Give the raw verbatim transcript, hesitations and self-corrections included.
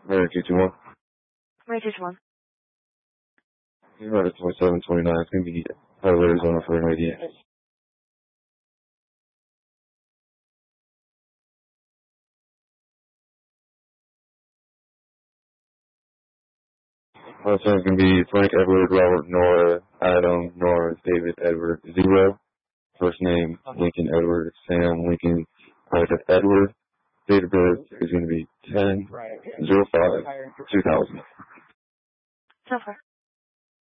Mary two two one. Mary two two one. You're right at twenty-seven twenty-nine. It's going to be out of Arizona for an I D. Last name's going to be Frank Edward Robert Nora Adam Nora David Edward Zero. First name Lincoln Edward Sam Lincoln Edward. Date of birth is going to be ten oh five two thousand. So far.